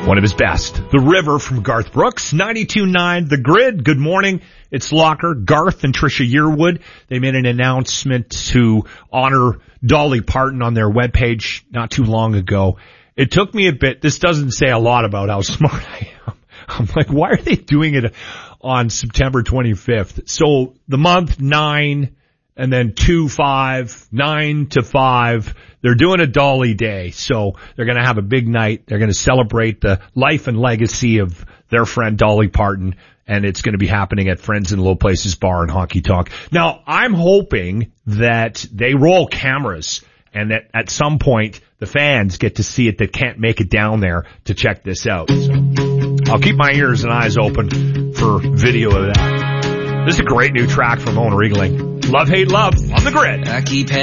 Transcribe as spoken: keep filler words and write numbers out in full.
one of his best. The River from Garth Brooks, ninety-two point nine The Grid. Good morning. It's Locker, Garth and Trisha Yearwood. They made an announcement to honor Dolly Parton on their webpage not too long ago. It took me a bit. This doesn't say a lot about how smart I am. I'm like, why are they doing it on September twenty-fifth? So the month nine and then two, five, nine to five. They're doing a Dolly Day. So they're going to have a big night. They're going to celebrate the life and legacy of their friend Dolly Parton. And it's going to be happening at Friends in Low Places Bar and Honky Tonk. Now, I'm hoping that they roll cameras and that at some point the fans get to see it that can't make it down there to check this out. So I'll keep my ears and eyes open for video of that. This is a great new track from Owen Riegling. Love, Hate, Love on The Grid. I keep